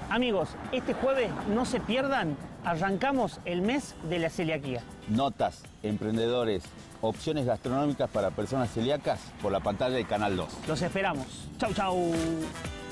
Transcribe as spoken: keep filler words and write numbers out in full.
Amigos, este jueves no se pierdan, arrancamos el mes de la celiaquía. Notas, emprendedores, opciones gastronómicas para personas celíacas por la pantalla de Canal dos. Los esperamos. Chau, chau.